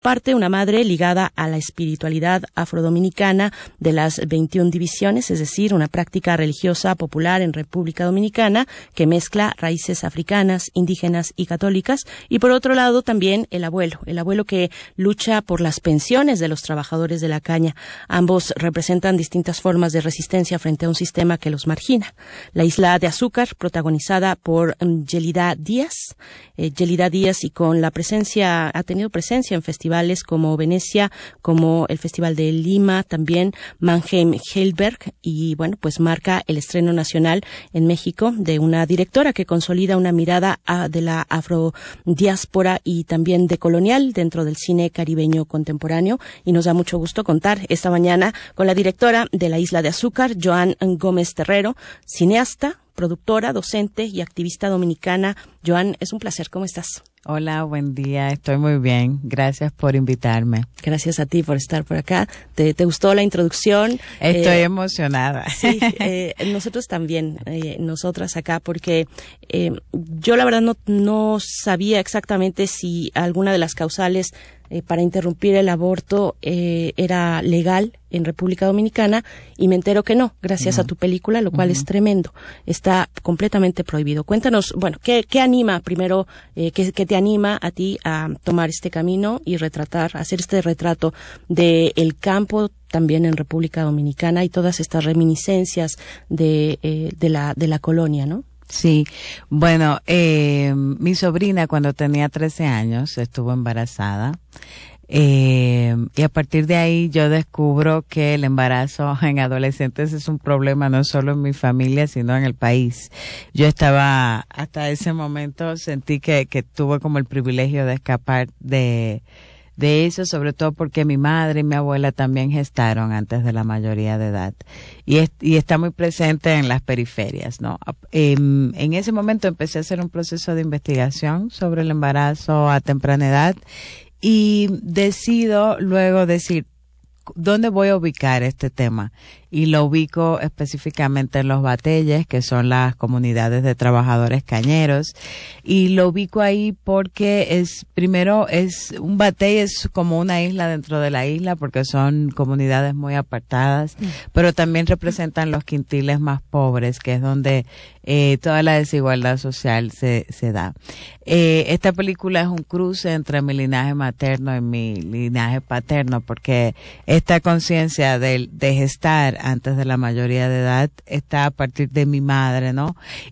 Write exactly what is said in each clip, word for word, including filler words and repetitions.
parte una madre ligada a la espiritualidad afrodominicana de las veintiuna divisiones, es decir, una práctica religiosa popular en República Dominicana que mezcla raíces africanas, indígenas y católicas. Y por otro lado también el abuelo, el abuelo que lucha por las pensiones de los trabajadores de la caña. Ambos representan distintas formas de resistencia frente a un sistema que los margina. La Isla de Azúcar, protagonizada por um, Yelida Díaz, eh, Yelida Díaz y con la presencia, ha tenido presencia en festivales como Venecia, como el Festival de Lima, también Mannheim Heidelberg, y bueno, pues marca el estreno nacional en México de una directora que consolida una mirada a, de la afrodiáspora y también decolonial dentro del cine caribeño contemporáneo, y nos da mucho gusto contar esta mañana con la directora de La Isla de Azúcar, Joan Gómez Terrero, cineasta, productora, docente y activista dominicana. Joan, es un placer. ¿Cómo estás? Hola, buen día. Estoy muy bien. Gracias por invitarme. Gracias a ti por estar por acá. ¿Te, te gustó la introducción? Estoy eh, emocionada. Sí, eh, nosotros también, eh, nosotras acá, porque eh, yo la verdad no, no sabía exactamente si alguna de las causales Eh, para interrumpir el aborto eh, era legal en República Dominicana, y me entero que no, gracias uh-huh. a tu película, lo cual uh-huh. es tremendo. Está completamente prohibido. Cuéntanos, bueno, ¿qué, qué anima primero, eh, qué, qué te anima a ti a tomar este camino y retratar, hacer este retrato de el campo también en República Dominicana y todas estas reminiscencias de, eh, de la, de la colonia, ¿no? Sí, bueno, eh, mi sobrina cuando tenía trece años estuvo embarazada, eh, y a partir de ahí yo descubro que el embarazo en adolescentes es un problema no solo en mi familia sino en el país. Yo estaba, hasta ese momento sentí que, que tuve como el privilegio de escapar de de eso, sobre todo porque mi madre y mi abuela también gestaron antes de la mayoría de edad, y, es, y está muy presente en las periferias, ¿no? Eh, en ese momento empecé a hacer un proceso de investigación sobre el embarazo a temprana edad, y decido luego decir, ¿dónde voy a ubicar este tema? Y lo ubico específicamente en los bateyes, que son las comunidades de trabajadores cañeros, y lo ubico ahí porque es, primero, es un batey es como una isla dentro de la isla, porque son comunidades muy apartadas, mm. pero también representan los quintiles más pobres, que es donde eh, toda la desigualdad social se, se da. Eh, esta película es un cruce entre mi linaje materno y mi linaje paterno, porque esta conciencia de, de gestar antes de la mayoría de edad está a partir de mi madre, ¿no?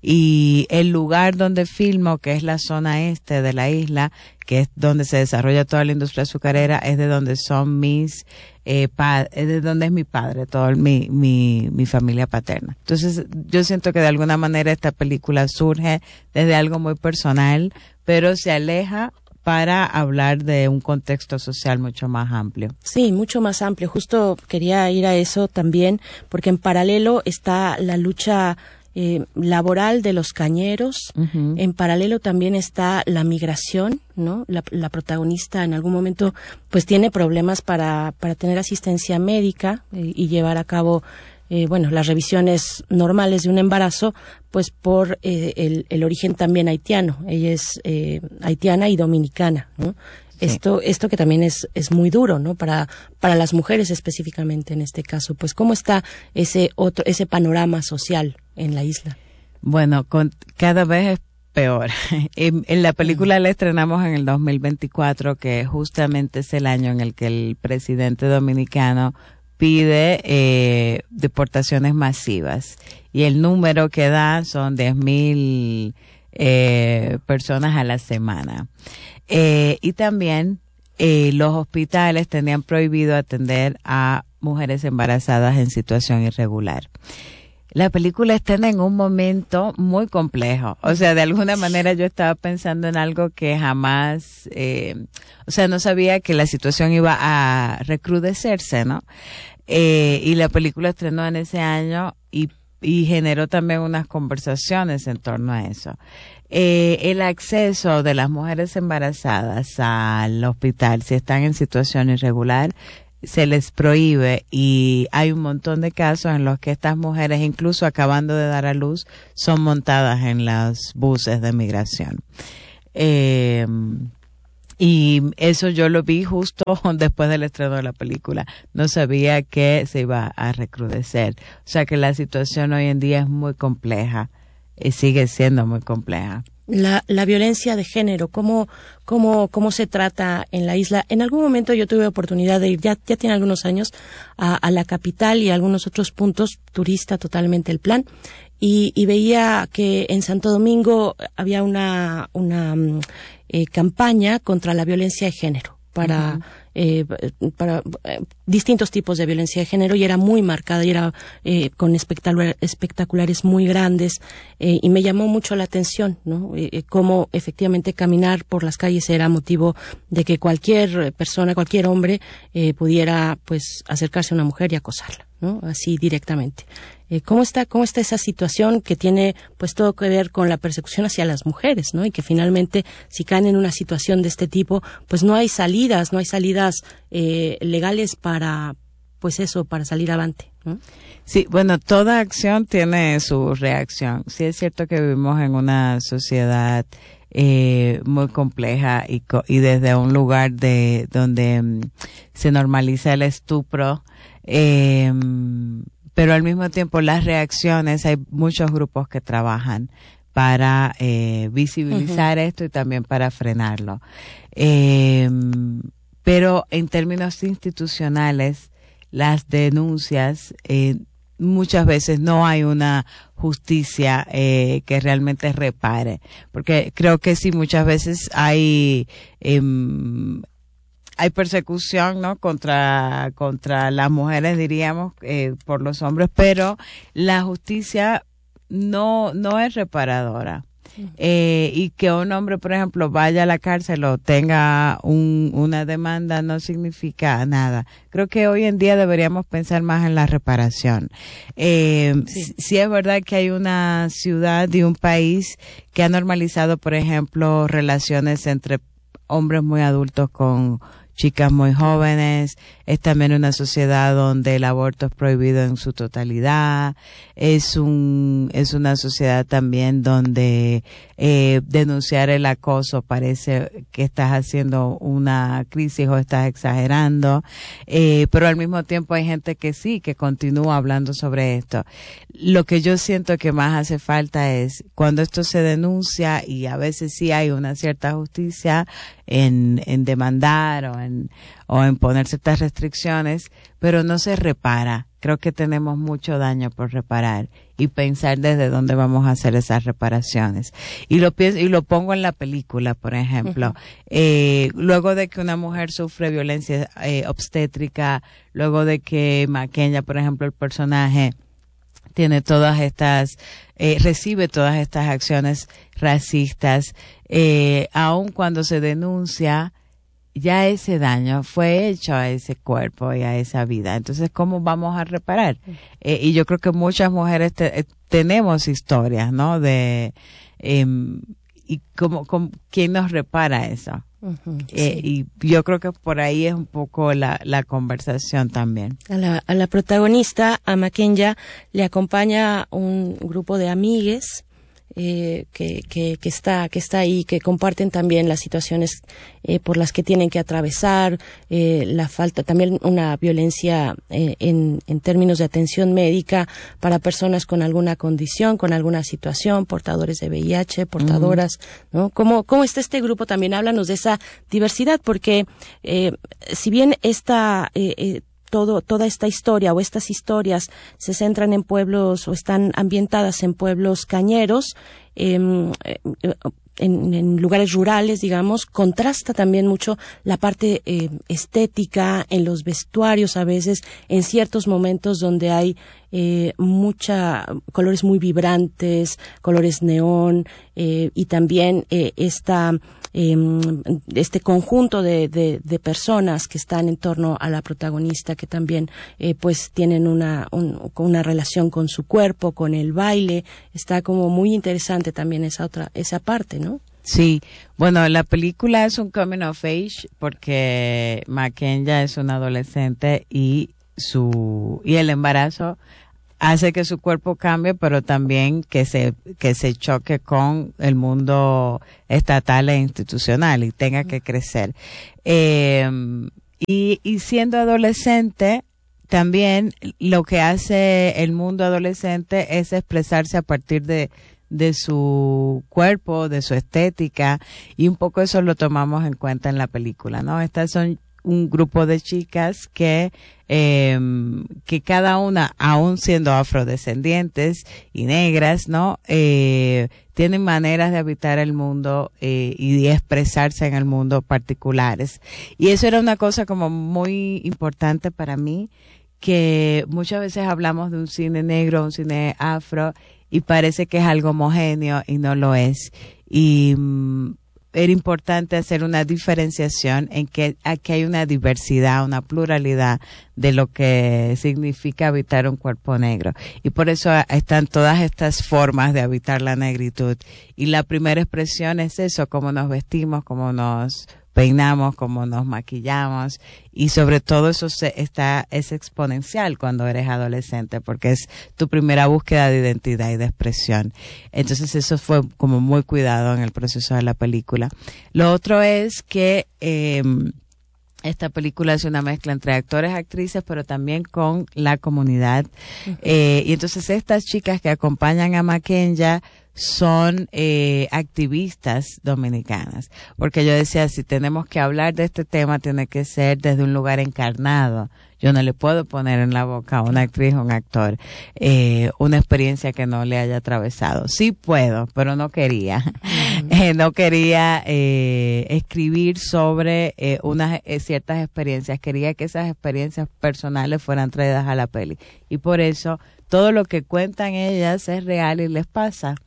Y el lugar donde filmo, que es la zona este de la isla, que es donde se desarrolla toda la industria azucarera, es de donde son mis eh, pa- es de donde es mi padre, toda mi, mi, mi familia paterna. Entonces, yo siento que de alguna manera esta película surge desde algo muy personal, pero se aleja para hablar de un contexto social mucho más amplio. Sí, mucho más amplio. Justo quería ir a eso también, porque en paralelo está la lucha eh, laboral de los cañeros, uh-huh. en paralelo también está la migración, ¿no? La, la protagonista en algún momento pues tiene problemas para, para tener asistencia médica eh, y llevar a cabo Eh, bueno, las revisiones normales de un embarazo, pues por eh, el, el origen también haitiano. Ella es eh, haitiana y dominicana, ¿no? Sí. Esto, esto que también es, es muy duro, ¿no? Para, para las mujeres específicamente en este caso. Pues, ¿cómo está ese otro, ese panorama social en la isla? Bueno, con, cada vez es peor. en, en la película la estrenamos en el dos mil veinticuatro, que justamente es el año en el que el presidente dominicano pide eh, deportaciones masivas, y el número que da son diez mil eh, personas a la semana. Eh, y también eh, los hospitales tenían prohibido atender a mujeres embarazadas en situación irregular. La película está en un momento muy complejo. O sea, de alguna manera yo estaba pensando en algo que jamás, eh, o sea, no sabía que la situación iba a recrudecerse, ¿no? Eh, y la película estrenó en ese año y, y generó también unas conversaciones en torno a eso. Eh, el acceso de las mujeres embarazadas al hospital, si están en situación irregular, se les prohíbe, y hay un montón de casos en los que estas mujeres, incluso acabando de dar a luz, son montadas en los buses de migración. Eh, Y eso yo lo vi justo después del estreno de la película. No sabía que se iba a recrudecer. O sea que la situación hoy en día es muy compleja y sigue siendo muy compleja. La, la violencia de género, ¿cómo, cómo, cómo se trata en la isla? En algún momento yo tuve oportunidad de ir, ya, ya tiene algunos años, a, a la capital y a algunos otros puntos, turista totalmente el plan, y, y veía que en Santo Domingo había una, una eh, campaña contra la violencia de género para... Uh-huh. Eh, para eh, distintos tipos de violencia de género, y era muy marcada y era eh, con espectacular, espectaculares muy grandes, eh, y me llamó mucho la atención, ¿no? Eh, cómo efectivamente caminar por las calles era motivo de que cualquier persona, cualquier hombre eh, pudiera pues acercarse a una mujer y acosarla, ¿no? Así directamente. Eh, ¿Cómo está, cómo está esa situación que tiene pues todo que ver con la persecución hacia las mujeres, ¿no? Y que finalmente si caen en una situación de este tipo, pues no hay salidas, no hay salidas eh, legales para, pues eso, para salir avante, ¿no? Sí, bueno, toda acción tiene su reacción. Sí es cierto que vivimos en una sociedad eh, muy compleja y, co- y desde un lugar de donde um, se normaliza el estupro, eh, pero al mismo tiempo las reacciones, hay muchos grupos que trabajan para eh, visibilizar uh-huh. esto y también para frenarlo. Eh, pero en términos institucionales, las denuncias, eh, muchas veces no hay una justicia eh, que realmente repare, porque creo que sí, muchas veces hay... Eh, hay persecución, ¿no? Contra, contra las mujeres, diríamos, eh, por los hombres, pero la justicia no, no es reparadora. Eh, y que un hombre, por ejemplo, vaya a la cárcel o tenga un, una demanda no significa nada. Creo que hoy en día deberíamos pensar más en la reparación. Eh, sí. sí es verdad que hay una ciudad y un país que ha normalizado, por ejemplo, relaciones entre hombres muy adultos con chicas muy jóvenes. Es también una sociedad donde el aborto es prohibido en su totalidad. Es un, es una sociedad también donde eh, denunciar el acoso parece que estás haciendo una crisis o estás exagerando. Eh, pero al mismo tiempo hay gente que sí, que continúa hablando sobre esto. Lo que yo siento que más hace falta es cuando esto se denuncia, y a veces sí hay una cierta justicia en, en demandar o en, o en poner ciertas restricciones, pero no se repara. Creo que tenemos mucho daño por reparar y pensar desde dónde vamos a hacer esas reparaciones. Y lo pienso, y lo pongo en la película, por ejemplo. Uh-huh. Eh, luego de que una mujer sufre violencia eh, obstétrica, luego de que Maquenya, por ejemplo, el personaje, tiene todas estas, eh, recibe todas estas acciones racistas, eh, aun cuando se denuncia, ya ese daño fue hecho a ese cuerpo y a esa vida. Entonces, ¿cómo vamos a reparar? Eh, y yo creo que muchas mujeres te, eh, tenemos historias, ¿no? De, eh, y cómo, cómo, ¿quién nos repara eso? Uh-huh, eh, sí. Y yo creo que por ahí es un poco la, la conversación también. A la, a la protagonista, a Maquenya, le acompaña un grupo de amigues eh, que, que, que está, que está ahí, que comparten también las situaciones eh, por las que tienen que atravesar, eh, la falta, también una violencia eh, en, en términos de atención médica para personas con alguna condición, con alguna situación, portadores de V I H, portadoras, uh-huh. ¿no? ¿Cómo, cómo está este grupo? También háblanos de esa diversidad, porque eh, si bien esta eh, eh, Todo, toda esta historia o estas historias se centran en pueblos o están ambientadas en pueblos cañeros, eh, en, en lugares rurales, digamos, contrasta también mucho la parte eh, estética en los vestuarios, a veces en ciertos momentos donde hay eh, mucha colores muy vibrantes, colores neón, eh, y también eh, esta eh, este conjunto de, de, de personas que están en torno a la protagonista, que también eh, pues tienen una un, una relación con su cuerpo, con el baile. Está como muy interesante también esa otra esa parte, ¿no? Sí, bueno, la película es un coming of age porque Maquenya es una adolescente y su y el embarazo hace que su cuerpo cambie, pero también que se que se choque con el mundo estatal e institucional y tenga que crecer. Eh, y, y siendo adolescente, también lo que hace el mundo adolescente es expresarse a partir de de su cuerpo, de su estética, y un poco eso lo tomamos en cuenta en la película, ¿no? Estas son un grupo de chicas que eh, que cada una, aún siendo afrodescendientes y negras, ¿no? Eh, tienen maneras de habitar el mundo eh, y de expresarse en el mundo particulares. Y eso era una cosa como muy importante para mí, que muchas veces hablamos de un cine negro, un cine afro, y parece que es algo homogéneo y no lo es. Y mm, era importante hacer una diferenciación en que aquí hay una diversidad, una pluralidad de lo que significa habitar un cuerpo negro. Y por eso están todas estas formas de habitar la negritud. Y la primera expresión es eso, cómo nos vestimos, cómo nos peinamos, cómo nos maquillamos, y sobre todo eso se, está, es exponencial cuando eres adolescente, porque es tu primera búsqueda de identidad y de expresión. Entonces eso fue como muy cuidado en el proceso de la película. Lo otro es que eh, esta película es una mezcla entre actores, actrices, pero también con la comunidad. Uh-huh. Eh, y entonces estas chicas que acompañan a Makenya son eh, activistas dominicanas, porque yo decía, si tenemos que hablar de este tema, tiene que ser desde un lugar encarnado. Yo no le puedo poner en la boca a una actriz o un actor eh, una experiencia que no le haya atravesado. Sí puedo, pero no quería. Uh-huh. eh, no quería eh, escribir sobre eh, unas eh, ciertas experiencias. Quería que esas experiencias personales fueran traídas a la peli. Y por eso todo lo que cuentan ellas es real y les pasa.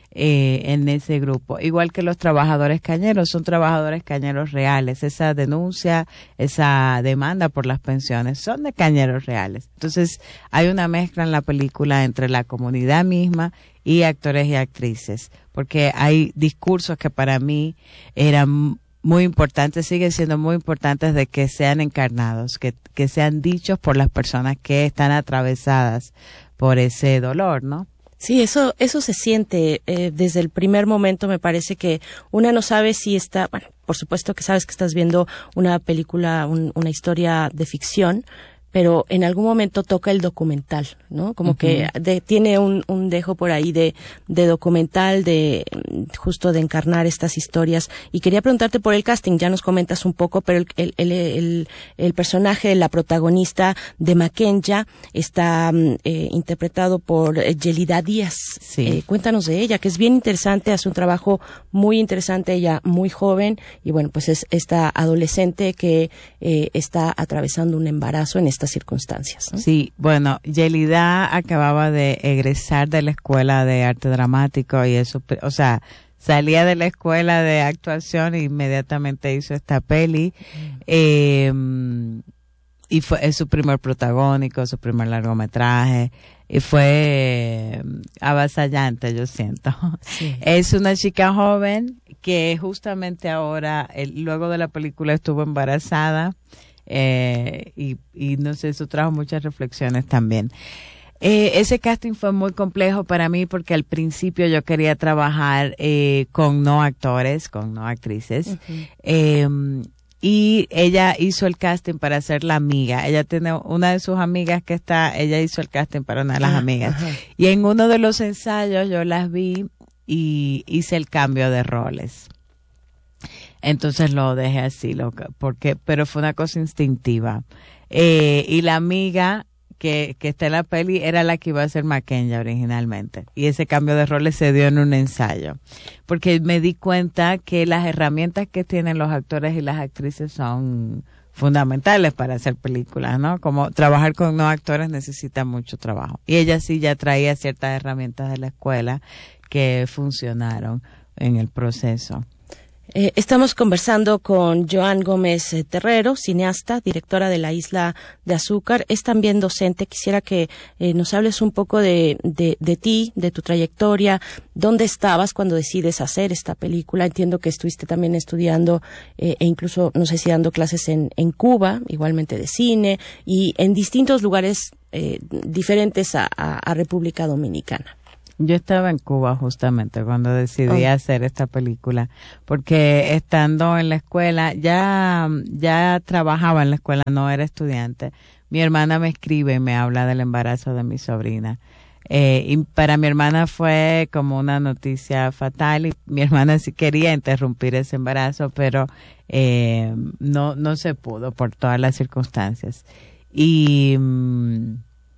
Eh, en ese grupo, igual que los trabajadores cañeros, son trabajadores cañeros reales. Esa denuncia, esa demanda por las pensiones son de cañeros reales. Entonces hay una mezcla en la película entre la comunidad misma y actores y actrices, porque hay discursos que para mí eran muy importantes, siguen siendo muy importantes, de que sean encarnados, que, que sean dichos por las personas que están atravesadas por ese dolor, ¿no? Sí, eso eso se siente eh, desde el primer momento. Me parece que una no sabe si está, bueno, por supuesto que sabes que estás viendo una película, un, una historia de ficción, pero en algún momento toca el documental, ¿no? Como uh-huh. que de, tiene un, un dejo por ahí de, de documental, de justo de encarnar estas historias. Y quería preguntarte por el casting, ya nos comentas un poco, pero el, el, el, el, el personaje, la protagonista de Makenya está eh, interpretado por Yelida Díaz. Sí. Eh, cuéntanos de ella, que es bien interesante, hace un trabajo muy interesante, ella muy joven, y bueno, pues es esta adolescente que eh, está atravesando un embarazo en esta circunstancias, ¿no? Sí, bueno, Yelida acababa de egresar de la escuela de arte dramático y eso, o sea, salía de la escuela de actuación e inmediatamente hizo esta peli. Mm. Eh, y fue es su primer protagónico, su primer largometraje, y fue avasallante, yo siento. Sí. Es una chica joven que justamente ahora, el, luego de la película, estuvo embarazada. Eh, y, y no sé, eso trajo muchas reflexiones también. Eh, ese casting fue muy complejo para mí porque al principio yo quería trabajar eh, con no actores, con no actrices. Uh-huh. Eh, y ella hizo el casting para ser la amiga. Ella tiene una de sus amigas que está, ella hizo el casting para una de las uh-huh. amigas. Y en uno de los ensayos yo las vi y hice el cambio de roles. Entonces lo dejé así, lo, porque, pero fue una cosa instintiva. Eh, y la amiga que, que está en la peli era la que iba a ser Makenya originalmente. Y ese cambio de roles se dio en un ensayo. Porque me di cuenta que las herramientas que tienen los actores y las actrices son fundamentales para hacer películas, ¿no? Como trabajar con no actores necesita mucho trabajo. Y ella sí ya traía ciertas herramientas de la escuela que funcionaron en el proceso. Eh, estamos conversando con Joan Gómez eh, Terrero, cineasta, directora de La Isla de Azúcar. Es también docente. Quisiera que eh, nos hables un poco de, de, de ti, de tu trayectoria, dónde estabas cuando decides hacer esta película. Entiendo que estuviste también estudiando eh, e incluso, no sé si dando clases en, en Cuba, igualmente de cine, y en distintos lugares eh, diferentes a, a, a República Dominicana. Yo estaba en Cuba justamente cuando decidí oh. hacer esta película, porque estando en la escuela, ya, ya trabajaba en la escuela, no era estudiante. Mi hermana me escribe y me habla del embarazo de mi sobrina. Eh, y para mi hermana fue como una noticia fatal, y mi hermana sí quería interrumpir ese embarazo, pero eh, no, no se pudo por todas las circunstancias. Y... Mm,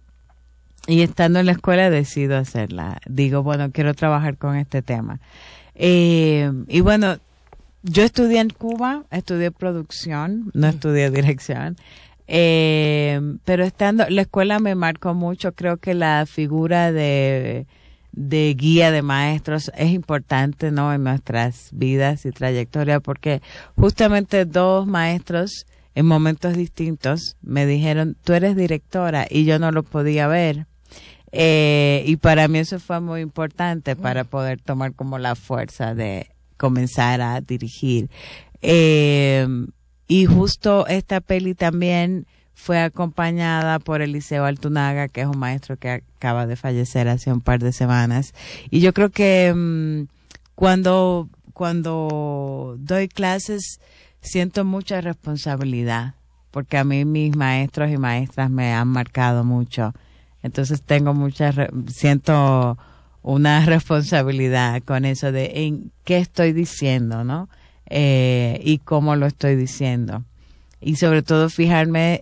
Y estando en la escuela decido hacerla. Digo, bueno, quiero trabajar con este tema. Eh, y bueno, yo estudié en Cuba, estudié producción, no estudié dirección. Eh, pero estando, la escuela me marcó mucho. Creo que la figura de, de guía de maestros es importante, ¿no? En nuestras vidas y trayectoria, porque justamente dos maestros en momentos distintos me dijeron, tú eres directora, y yo no lo podía ver. Eh, y para mí eso fue muy importante para poder tomar como la fuerza de comenzar a dirigir. Eh, y justo esta peli también fue acompañada por Eliseo Altunaga, que es un maestro que acaba de fallecer hace un par de semanas. Y yo creo que um, cuando, cuando doy clases siento mucha responsabilidad, porque a mí mis maestros y maestras me han marcado mucho. Entonces tengo mucha, re- siento una responsabilidad con eso de en qué estoy diciendo, ¿no? Eh, y cómo lo estoy diciendo. Y sobre todo fijarme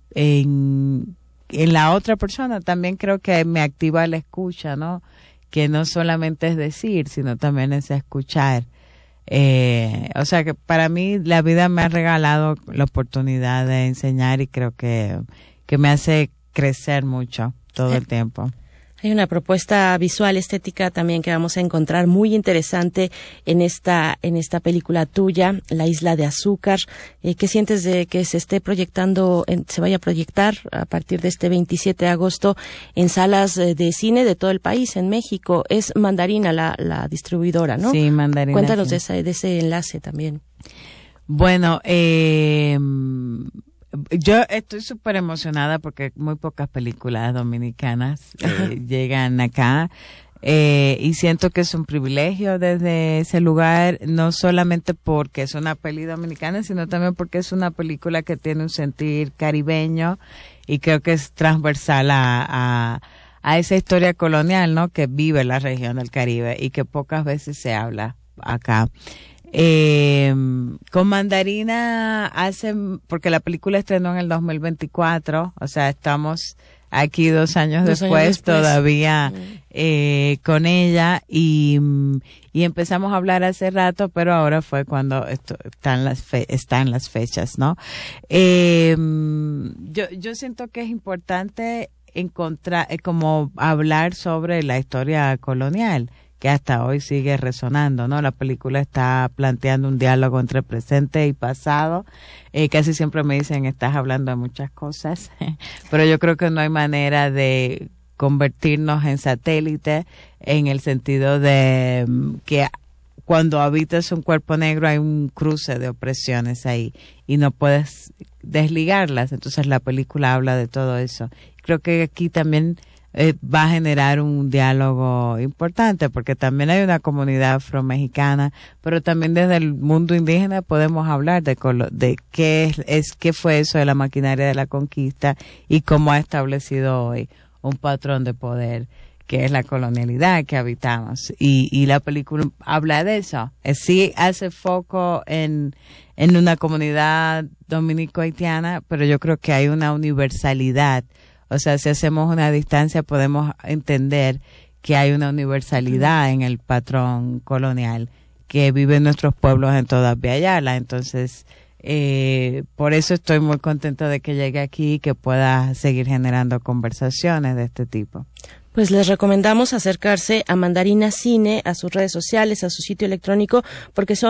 en, en la otra persona. También creo que me activa la escucha, ¿no? Que no solamente es decir, sino también es escuchar. Eh, o sea que para mí la vida me ha regalado la oportunidad de enseñar, y creo que, que me hace crecer mucho todo el tiempo. Hay una propuesta visual, estética también que vamos a encontrar muy interesante en esta en esta película tuya, La Isla de Azúcar. Eh, ¿Qué sientes de que se esté proyectando, en, se vaya a proyectar a partir de este veintisiete de agosto en salas de cine de todo el país, en México? Es Mandarina la, la distribuidora, ¿no? Sí, Mandarina. Cuéntanos sí. de, ese, de ese enlace también. Bueno, eh... yo estoy súper emocionada porque muy pocas películas dominicanas eh, llegan acá, eh, y siento que es un privilegio desde ese lugar, no solamente porque es una peli dominicana, sino también porque es una película que tiene un sentir caribeño, y creo que es transversal a, a, a esa historia colonial, ¿no? Que vive la región del Caribe y que pocas veces se habla acá. Eh, con Mandarina hace, porque la película estrenó en el dos mil veinticuatro, o sea, estamos aquí dos años, dos después, años después todavía eh, con ella, y, y empezamos a hablar hace rato, pero ahora fue cuando esto, están las fe, están las fechas, ¿no? Eh, yo, yo siento que es importante encontrar, eh, como hablar sobre la historia colonial, que hasta hoy sigue resonando, ¿no? La película está planteando un diálogo entre presente y pasado. Eh, casi siempre me dicen, estás hablando de muchas cosas, pero yo creo que no hay manera de convertirnos en satélite, en el sentido de que cuando habitas un cuerpo negro hay un cruce de opresiones ahí y no puedes desligarlas. Entonces la película habla de todo eso. Creo que aquí también Eh, va a generar un diálogo importante, porque también hay una comunidad afromexicana, pero también desde el mundo indígena podemos hablar de, de qué es, es qué fue eso de la maquinaria de la conquista y cómo ha establecido hoy un patrón de poder que es la colonialidad que habitamos, y, y la película habla de eso. Eh, sí hace foco en, en una comunidad dominico-haitiana, pero yo creo que hay una universalidad. O sea, si hacemos una distancia podemos entender que hay una universalidad en el patrón colonial que vive en nuestros pueblos en toda Viayala. Entonces, eh, por eso estoy muy contenta de que llegue aquí y que pueda seguir generando conversaciones de este tipo. Pues les recomendamos acercarse a Mandarina Cine, a sus redes sociales, a su sitio electrónico, porque son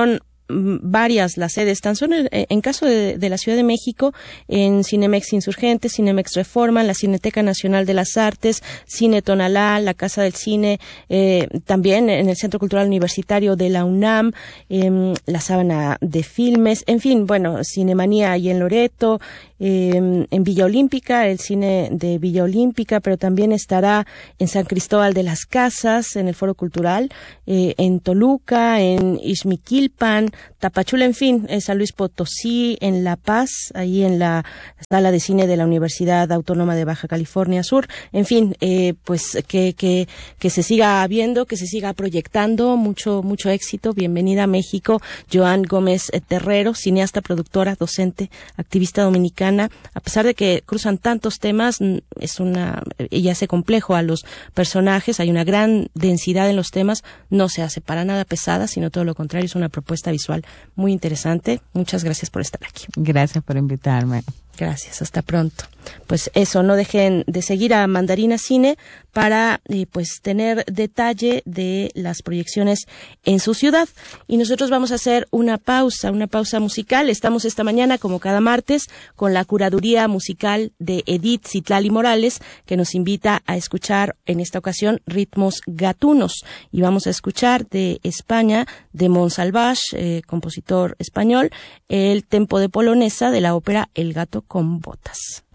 varias las sedes, tan solo en, en caso de, de la Ciudad de México, en Cinemex Insurgentes, Cinemex Reforma, la Cineteca Nacional de las Artes, Cine Tonalá, la Casa del Cine, eh, también en el Centro Cultural Universitario de la UNAM, eh, la Sábana de Filmes, en fin, bueno, Cinemanía ahí en Loreto, eh, en Villa Olímpica, el cine de Villa Olímpica, pero también estará en San Cristóbal de las Casas, en el Foro Cultural, eh, en Toluca, en Ixmiquilpan, Tapachula, en fin, en San Luis Potosí, en La Paz, ahí en la Sala de Cine de la Universidad Autónoma de Baja California Sur, en fin, eh, pues que, que, que se siga viendo, que se siga proyectando, mucho, mucho éxito, bienvenida a México, Joan Gómez Terrero, cineasta, productora, docente, activista dominicana, a pesar de que cruzan tantos temas, es una, ella hace complejo a los personajes, hay una gran densidad en los temas, no se hace para nada pesada, sino todo lo contrario, es una propuesta visual muy interesante. Muchas gracias por estar aquí. Gracias por invitarme. Gracias, hasta pronto. Pues eso, no dejen de seguir a Mandarina Cine para eh, pues tener detalle de las proyecciones en su ciudad. Y nosotros vamos a hacer una pausa, una pausa musical. Estamos esta mañana, como cada martes, con la curaduría musical de Edith Citlali Morales, que nos invita a escuchar en esta ocasión ritmos gatunos. Y vamos a escuchar de España, de Monsalvage, eh, compositor español, el tempo de polonesa de la ópera El gato con botas.